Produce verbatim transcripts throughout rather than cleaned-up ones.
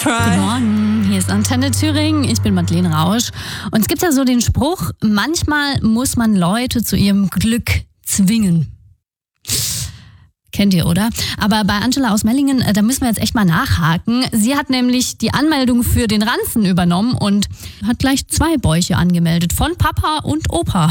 Guten Morgen, hier ist Antenne Thüringen, ich bin Madeleine Rausch. Und es gibt ja so den Spruch, manchmal muss man Leute zu ihrem Glück zwingen. Kennt ihr, oder? Aber bei Angela aus Mellingen, da müssen wir jetzt echt mal nachhaken. Sie hat nämlich die Anmeldung für den Ranzen übernommen und hat gleich zwei Bäuche angemeldet, von Papa und Opa.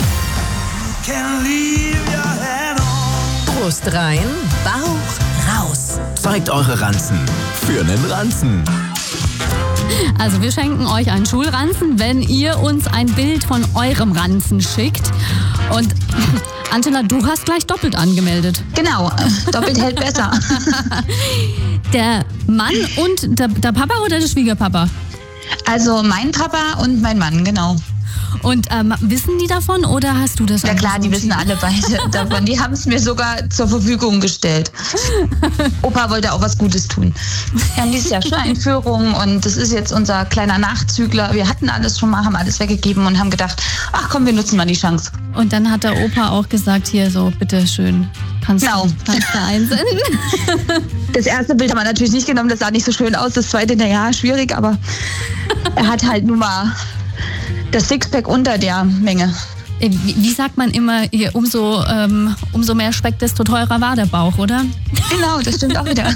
Brust rein, Bauch raus. Zeigt eure Ranzen für einen Ranzen. Also wir schenken euch einen Schulranzen, wenn ihr uns ein Bild von eurem Ranzen schickt. Und Angela, du hast gleich doppelt angemeldet. Genau, doppelt hält besser. Der Mann und der, der Papa oder der Schwiegerpapa? Also mein Papa und mein Mann, genau. Und ähm, wissen die davon oder hast du das? Ja klar, die wissen alle beide davon. Die haben es mir sogar zur Verfügung gestellt. Opa wollte auch was Gutes tun. Wir haben dieses Jahr Schuleinführung und das ist jetzt unser kleiner Nachzügler. Wir hatten alles schon mal, haben alles weggegeben und haben gedacht, ach komm, wir nutzen mal die Chance. Und dann hat der Opa auch gesagt, hier so, bitteschön, kannst, genau. du, kannst du einsenden? Das erste Bild haben wir natürlich nicht genommen, das sah nicht so schön aus. Das zweite, naja, schwierig, aber er hat halt nun mal das Sixpack unter der Menge. Wie, wie sagt man immer, hier, umso, ähm, umso mehr Speck, desto teurer war der Bauch, oder? Genau, das stimmt auch wieder.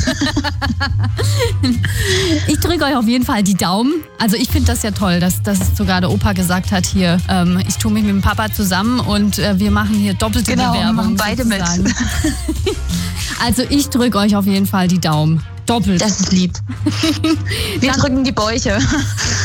Ich drücke euch auf jeden Fall die Daumen. Also ich finde das ja toll, dass, dass sogar der Opa gesagt hat, hier, ähm, ich tue mich mit dem Papa zusammen und äh, wir machen hier doppelte genau, Bewerbung. Machen beide sozusagen. Mit. Also ich drücke euch auf jeden Fall die Daumen. Doppelt. Das ist lieb. Wir drücken die Bäuche.